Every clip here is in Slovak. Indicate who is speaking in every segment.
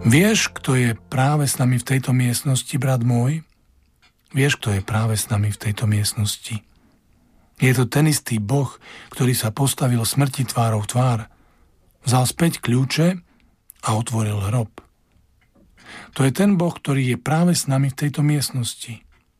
Speaker 1: Vieš, kto je práve s nami v tejto miestnosti, brat môj? Vieš, kto je práve s nami v tejto miestnosti? Je to ten istý Boh, ktorý sa postavil smrti tvárou v tvár, vzal späť kľúče a otvoril hrob. To je ten Boh, ktorý je práve s nami v tejto miestnosti.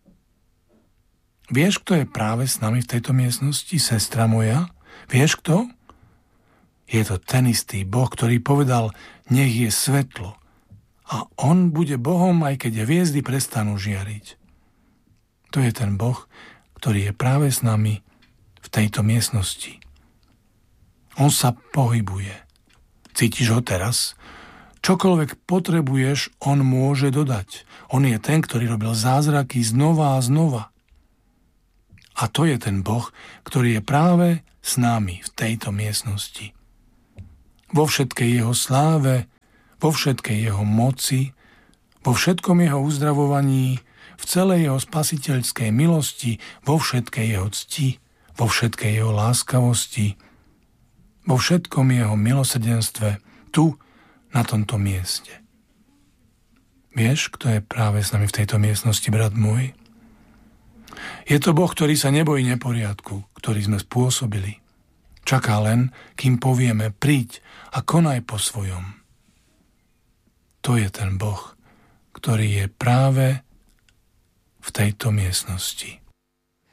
Speaker 1: Vieš, kto je práve s nami v tejto miestnosti, sestra moja? Vieš kto? Je to ten istý Boh, ktorý povedal, nech je svetlo. A on bude Bohom, aj keď hviezdy prestanú žiariť. To je ten Boh, ktorý je práve s nami v tejto miestnosti. On sa pohybuje. Cítiš ho teraz? Čokoľvek potrebuješ, on môže dodať. On je ten, ktorý robil zázraky znova a znova. A to je ten Boh, ktorý je práve s nami v tejto miestnosti. Vo všetkej jeho sláve, vo všetkej jeho moci, vo všetkom jeho uzdravovaní, v celej jeho spasiteľskej milosti, vo všetkej jeho cti, vo všetkej jeho láskavosti, vo všetkom jeho milosrdenstve, tu, na tomto mieste. Vieš, kto je práve s nami v tejto miestnosti, brat môj? Je to Boh, ktorý sa nebojí neporiadku, ktorý sme spôsobili. Čaká len, kým povieme, príď a konaj po svojom. To je ten Boh, ktorý je práve v tejto miestnosti.